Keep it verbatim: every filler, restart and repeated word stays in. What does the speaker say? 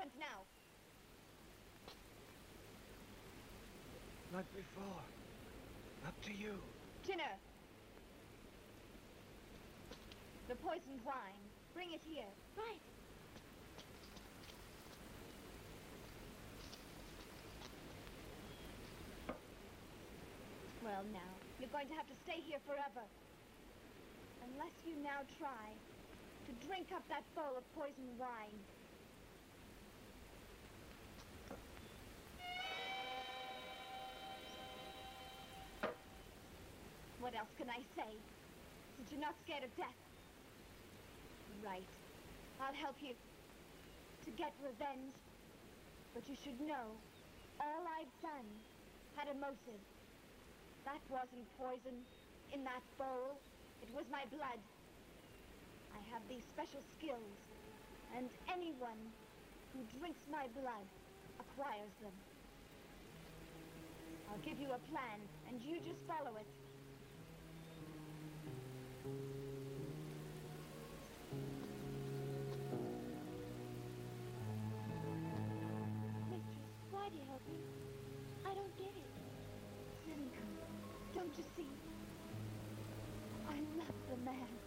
want now? Like before. Up to you. Dinner. The poisoned wine. Bring it here. Right. Well, now, you're going to have to stay here forever. Unless you now try to drink up that bowl of poisoned wine. What else can I say? Since you're not scared of death. Right. I'll help you to get revenge. But you should know, all I've done had a motive. That wasn't poison in that bowl. It was my blood. I have these special skills, and anyone who drinks my blood acquires them. I'll give you a plan, and you just follow it. Mistress, why do you help me? I don't get it. Simcoe, don't you see? I love the man.